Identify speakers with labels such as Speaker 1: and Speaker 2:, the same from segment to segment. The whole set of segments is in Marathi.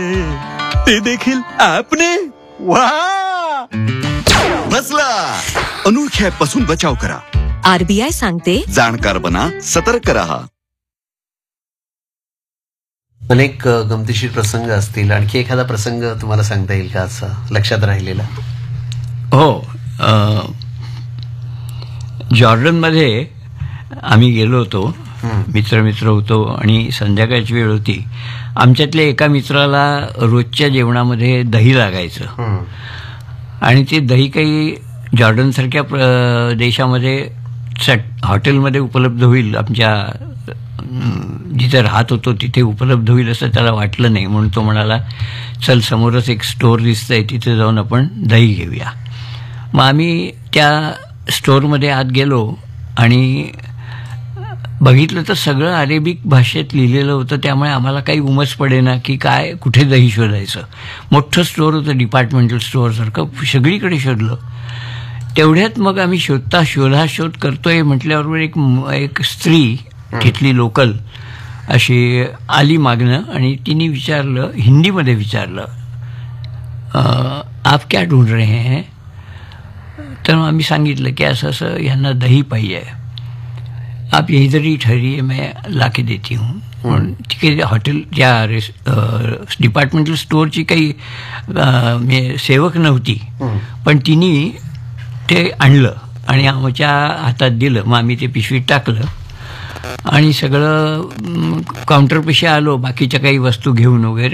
Speaker 1: ते देखील ॲपने. वा,
Speaker 2: बसला. अनोळखी ॲप पासून बचाव करा.
Speaker 3: आरबीआय सांगते,
Speaker 2: जाणकार बना, सतर्क रहा.
Speaker 4: अनेक गमतीशीर प्रसंग असतील. आणखी एखादा प्रसंग तुम्हाला सांगता येईल का असा लक्षात राहिलेला?
Speaker 5: हो, जॉर्डनमध्ये आम्ही गेलो होतो. मित्र होतो आणि संध्याकाळची वेळ होती. आमच्यातल्या एका मित्राला रोजच्या जेवणामध्ये दही लागायचं आणि ते दही काही जॉर्डनसारख्या देशामध्ये हॉटेलमध्ये उपलब्ध होईल, आमच्या जिथे राहत होतो तिथे उपलब्ध होईल असं त्याला वाटलं नाही. म्हणून तो म्हणाला, चल समोरच एक स्टोअर दिसतंय, तिथे जाऊन आपण दही घेऊया. मग आम्ही त्या स्टोअरमध्ये आत गेलो आणि बघितलं तर सगळं अरेबिक भाषेत लिहिलेलं होतं. त्यामुळे आम्हाला काही उमज पडेना की काय कुठे दही शोधायचं. मोठं स्टोअर होतं, डिपार्टमेंटल स्टोअरसारखं. सगळीकडे शोधलं. तेवढ्यात मग आम्ही शोध करतोय म्हटल्याबरोबर एक स्त्री तिथली लोकल अशी आली मागणं आणि तिने विचारलं, हिंदीमध्ये विचारलं, आप क्या ढूंढ रहे हैं? तर आम्ही सांगितलं की असं असं यांना दही पाहिजे, आप इधर ही ठहरिए, मैं ला के देती हूँ. म्हणून तिकडे हॉटेल त्या डिपार्टमेंटल स्टोअरची काही सेवक नव्हती, पण तिने ते आणलं आणि आमच्या हातात दिलं. मग आम्ही ते पिशवीत टाकलं आणि सगळं काउंटरपाशी आलो बाकीच्या काही वस्तू घेऊन वगैरे.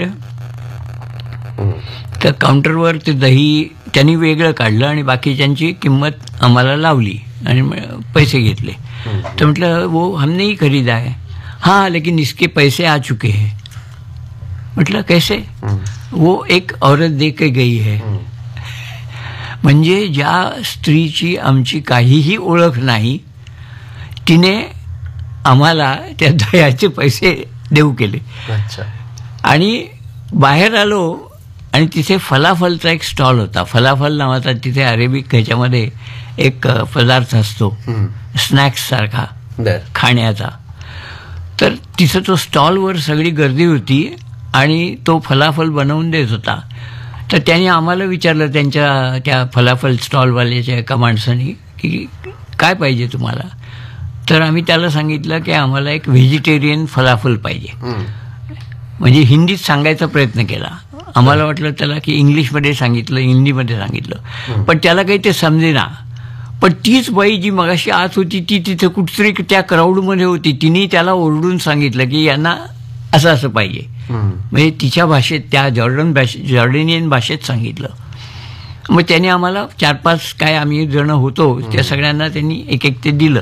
Speaker 5: तर काउंटरवर ते दही त्यांनी वेगळं काढलं आणि बाकीच्यांची किंमत आम्हाला लावली आणि पैसे घेतले. तो म्हटलं, वो हमने ही खरीदा है. हाँ, लेकिन इसके पैसे आ चुके हैं. म्हटलं, कैसे? वो एक औरत दे के गई है. म्हणजे ज्या स्त्रीची आमची काहीही ओळख नाही, तिने आम्हाला त्या दह्याचे पैसे देऊ केले. आणि बाहेर आलो आणि तिथे फलाफलचा एक स्टॉल होता. फलाफल नावाचा तिथे अरेबिक ह्याच्यामध्ये एक पदार्थ असतो, स्नॅक्स सारखा खाण्याचा. तर तिथं तो स्टॉलवर सगळी गर्दी होती आणि तो फलाफल बनवून देत होता. तर त्याने आम्हाला विचारलं, त्यांच्या त्या फलाफल स्टॉलवाल्याच्या एका माणसाने, की काय पाहिजे तुम्हाला? तर आम्ही त्याला सांगितलं की आम्हाला एक व्हेजिटेरियन फलाफल पाहिजे. म्हणजे हिंदीत सांगायचा प्रयत्न केला. आम्हाला वाटलं त्याला की इंग्लिशमध्ये सांगितलं, हिंदीमध्ये सांगितलं, पण त्याला काही ते समजेना. पण तीच बाई जी मगाशी आत होती ती तिथे कुठतरी त्या क्राऊडमध्ये होती. तिने त्याला ओरडून सांगितलं की यांना असं असं पाहिजे. म्हणजे तिच्या भाषेत, त्या जॉर्डेनियन भाषेत सांगितलं. मग त्याने आम्हाला 4-5 काय आम्ही जण होतो त्या सगळ्यांना त्यांनी एक ते दिलं.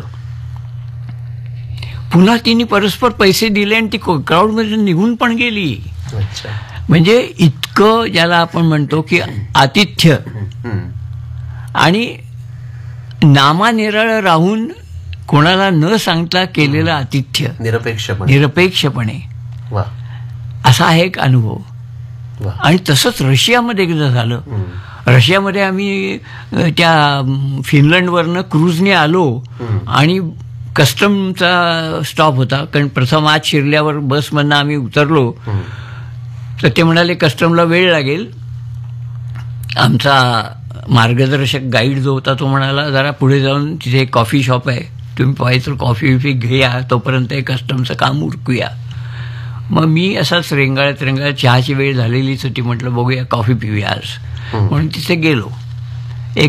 Speaker 5: पुन्हा तिने परस्पर पैसे दिले आणि ती क्राऊडमध्ये निघून पण गेली. म्हणजे इतकं ज्याला आपण म्हणतो की आतिथ्य आणि नामानिराळ राहून कोणाला न सांगता केलेलं आतिथ्य, निरपेक्षपणे, असा आहे एक अनुभव. आणि तसंच रशियामध्ये एकदा झालं. रशियामध्ये आम्ही त्या फिनलंडवरनं क्रूजने आलो आणि कस्टमचा स्टॉप होता. कारण प्रथम आत शिरल्यावर बसमधनं आम्ही उतरलो तर ते म्हणाले कस्टमला वेळ लागेल. आमचा मार्गदर्शक गाईड जो होता तो म्हणाला, जरा पुढे जाऊन तिथे एक कॉफी शॉप आहे, तुम्ही पाहिजे तर कॉफी विफी घ्या, तोपर्यंत कस्टमचं काम उरकूया. मग मी असाच रेंगाळत चहाची वेळ झालेलीच होती. म्हटलं बघूया कॉफी पिऊया आज, म्हणून तिथे गेलो.